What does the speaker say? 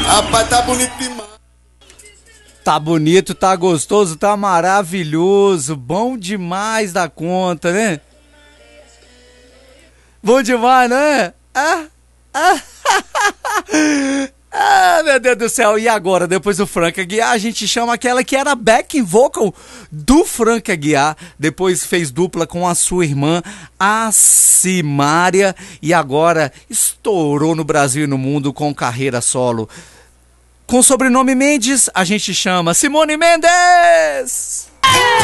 Rapaz, tá bonito demais. Tá bonito, tá gostoso, tá maravilhoso, bom demais da conta, né? Bom demais, não é? Meu Deus do céu, e agora, depois do Frank Aguiar, a gente chama aquela que era backing vocal do Frank Aguiar, depois fez dupla com a sua irmã, a Simária, e agora estourou no Brasil e no mundo com carreira solo. Com sobrenome Mendes, a gente chama Simone Mendes!